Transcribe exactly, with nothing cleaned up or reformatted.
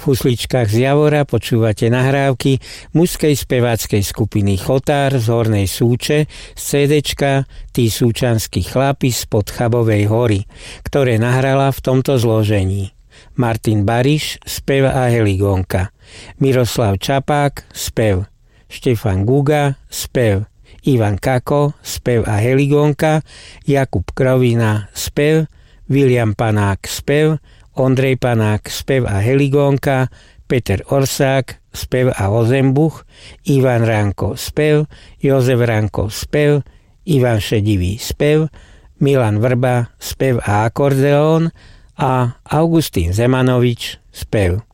V husličkách z Javora počúvate nahrávky mužskej speváckej skupiny Chotár z Hornej Súče z cédečka Tí súčanskí chlapi spod Chabovej hory, ktoré nahrala v tomto zložení Martin Bariš, spev a heligónka, Miroslav Čapák, spev, Štefan Guga, spev, Ivan Kako, spev a heligónka, Jakub Krovina, spev, William Panák, spev, Ondrej Panák, spev a heligónka, Peter Orsák, spev a ozembuch, Ivan Ranko, spev, Jozef Ranko, spev, Ivan Šedivý, spev, Milan Vrba, spev a akordeón a Augustín Zemanovič, spev.